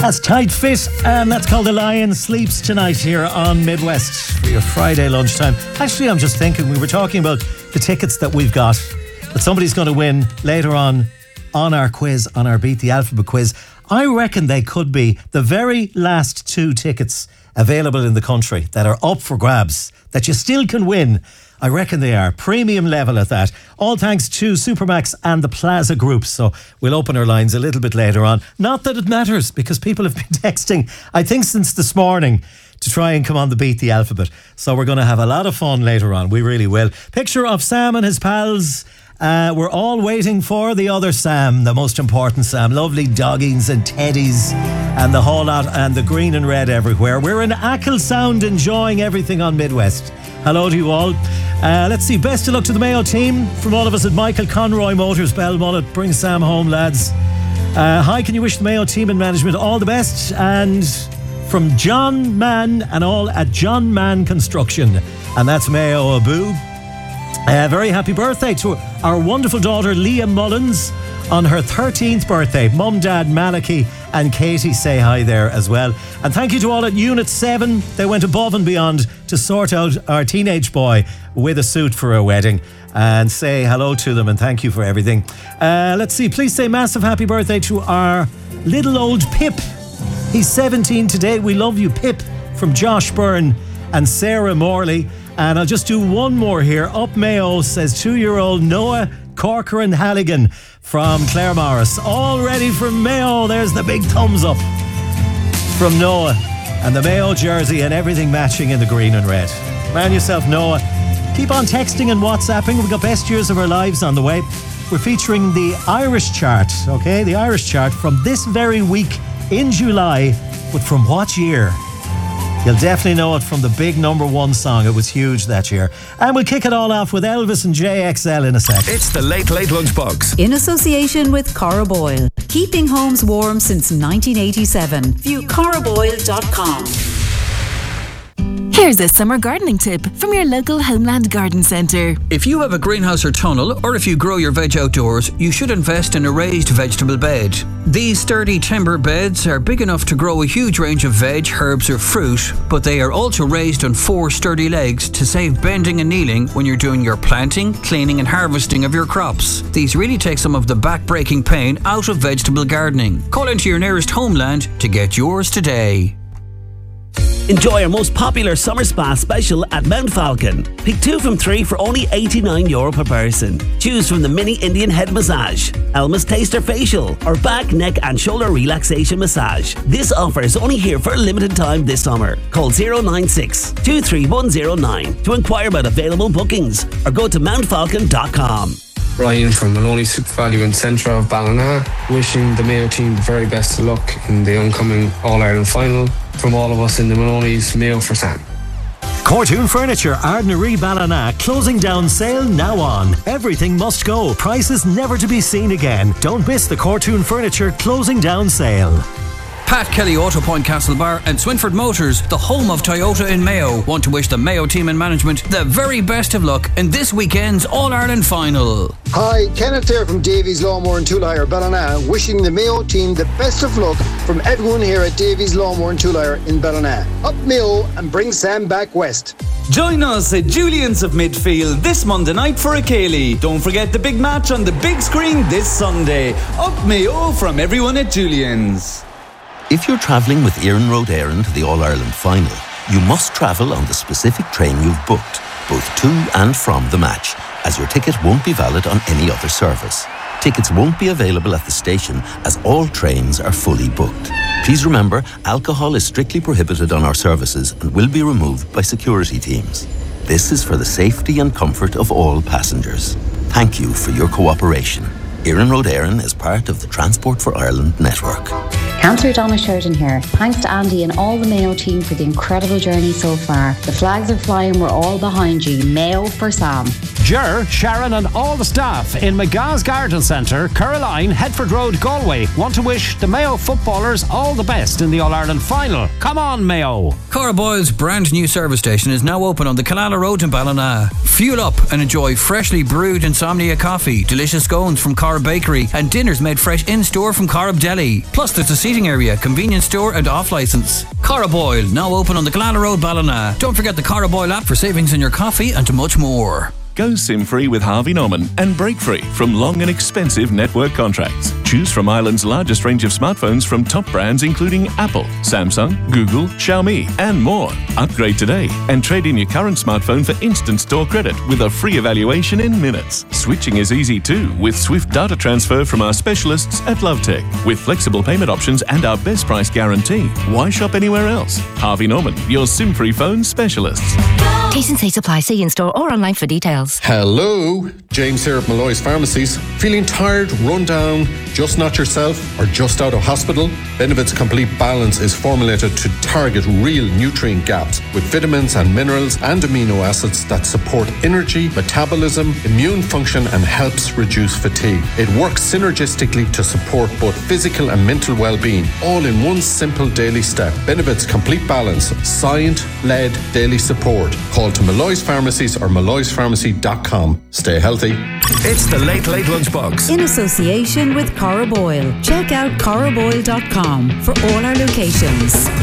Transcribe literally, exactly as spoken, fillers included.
That's Tight Fit, and that's called The Lion Sleeps tonight here on Midwest for your Friday lunchtime. Actually, I'm just thinking, we were talking about the tickets that we've got that somebody's going to win later on on our quiz, on our Beat the Alphabet quiz. I reckon they could be the very last two tickets available in the country that are up for grabs, that you still can win. I reckon they are. Premium level at that. All thanks to Supermax and the Plaza Group. So we'll open our lines a little bit later on. Not that it matters, because people have been texting, I think since this morning, to try and come on the Beat the Alphabet. So we're going to have a lot of fun later on. We really will. Picture of Sam and his pals. Uh, we're all waiting for the other Sam, the most important Sam. Lovely doggies and teddies and the whole lot, and the green and red everywhere. We're in Achill Sound, enjoying everything on Midwest. Hello to you all. Uh, let's see, best of luck to the Mayo team from all of us at Michael Conroy Motors, Belmullet. Bring Sam home, lads. Uh, hi, can you wish the Mayo team and management all the best? And from John Mann and all at John Mann Construction. And that's Mayo Abu. Uh, very happy birthday to our wonderful daughter Leah Mullins on her thirteenth birthday. Mum, Dad, Malachy and Katie say hi there as well. And thank you to all at Unit seven. They went above and beyond to sort out our teenage boy with a suit for a wedding. And say hello to them and thank you for everything. Uh, let's see, please say massive happy birthday to our little old Pip. He's seventeen today. We love you, Pip, from Josh Byrne and Sarah Morley. And I'll just do one more here. Up Mayo, says two-year-old Noah Corcoran Halligan from Clare Morris. All ready from Mayo. There's the big thumbs up from Noah. And the Mayo jersey and everything matching in the green and red. Man yourself, Noah. Keep on texting and WhatsApping. We've got Best Years of Our Lives on the way. We're featuring the Irish chart, okay? The Irish chart from this very week in July. But from what year? You'll definitely know it from the big number one song. It was huge that year. And we'll kick it all off with Elvis and J X L in a sec. It's the Late Late Lunchbox. In association with Cora Boyle. Keeping homes warm since nineteen eighty-seven. View cora boyle dot com. Here's a summer gardening tip from your local Homeland Garden Centre. If you have a greenhouse or tunnel, or if you grow your veg outdoors, you should invest in a raised vegetable bed. These sturdy timber beds are big enough to grow a huge range of veg, herbs or fruit, but they are also raised on four sturdy legs to save bending and kneeling when you're doing your planting, cleaning and harvesting of your crops. These really take some of the back-breaking pain out of vegetable gardening. Call into your nearest Homeland to get yours today. Enjoy our most popular summer spa special at Mount Falcon. Pick two from three for only eighty-nine euro per person. Choose from the mini Indian head massage, Elma's Taster facial, or back, neck and shoulder relaxation massage. This offer is only here for a limited time this summer. Call zero nine six, two three one zero nine to inquire about available bookings or go to mount falcon dot com. Ryan from Maloney Super Value and Centre of Ballina, wishing the Mayo team the very best of luck in the oncoming All-Ireland final. From all of us in the Maloney's, Mayo for Sam. Cortoon Furniture, Ardnaree Ballina, closing down sale now on. Everything must go. Prices never to be seen again. Don't miss the Cortoon Furniture closing down sale. Pat Kelly Auto Point Castlebar and Swinford Motors, the home of Toyota in Mayo, want to wish the Mayo team and management the very best of luck in this weekend's All-Ireland final. Hi, Kenneth here from Davies Lawnmower and Tool Hire, Ballina, wishing the Mayo team the best of luck from everyone here at Davies Lawnmower and Tool Hire in Ballina. Up Mayo and bring Sam back west. Join us at Julian's of Midfield this Monday night for a Cayley. Don't forget the big match on the big screen this Sunday. Up Mayo from everyone at Julian's. If you're travelling with Éireann Road Éireann to the All-Ireland final, you must travel on the specific train you've booked, both to and from the match, as your ticket won't be valid on any other service. Tickets won't be available at the station as all trains are fully booked. Please remember, alcohol is strictly prohibited on our services and will be removed by security teams. This is for the safety and comfort of all passengers. Thank you for your cooperation. Éireann Road Éireann is part of the Transport for Ireland network. Councillor Donna Sheridan here. Thanks to Andy and all the Mayo team for the incredible journey so far. The flags are flying, we're all behind you. Mayo for Sam. Ger, Sharon and all the staff in McGah's Garden Centre, Caroline, Headford Road, Galway want to wish the Mayo footballers all the best in the All-Ireland final. Come on, Mayo. Cora Boyle's brand new service station is now open on the Killala Road in Ballina. Fuel up and enjoy freshly brewed Insomnia coffee, delicious scones from Cora Bakery and dinners made fresh in-store from Corrib Deli. Plus there's a seating area, convenience store and off licence. Coroboil, now open on the Glala Road, Ballina. Don't forget the Coroboil app for savings in your coffee and much more. Go SIM-free with Harvey Norman and break free from long and expensive network contracts. Choose from Ireland's largest range of smartphones from top brands including Apple, Samsung, Google, Xiaomi and more. Upgrade today and trade in your current smartphone for instant store credit with a free evaluation in minutes. Switching is easy too with swift data transfer from our specialists at LoveTech. With flexible payment options and our best price guarantee. Why shop anywhere else? Harvey Norman, your SIM-free phone specialists. T's and C's apply. See in-store or online for details. Hello, James here at Malloy's Pharmacies. Feeling tired, run down, just not yourself, or just out of hospital? Benevit's Complete Balance is formulated to target real nutrient gaps with vitamins and minerals and amino acids that support energy, metabolism, immune function and helps reduce fatigue. It works synergistically to support both physical and mental well-being, all in one simple daily step. Benevit's Complete Balance, science-led daily support. Call to Malloy's Pharmacies or malloys pharmacy dot com. Stay healthy. It's the Late Late Lunchbox. In association with Coroboil. Check out coroboil dot com for all our locations.